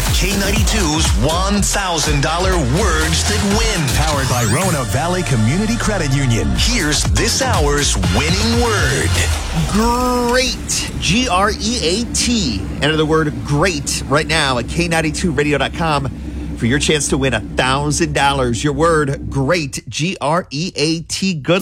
K92's $1,000 Words That Win. Powered by Rona Valley Community Credit Union. Here's this hour's winning word. Great. G-R-E-A-T. Enter the word great right now at K92radio.com for your chance to win $1,000. Your word, great. G-R-E-A-T. Good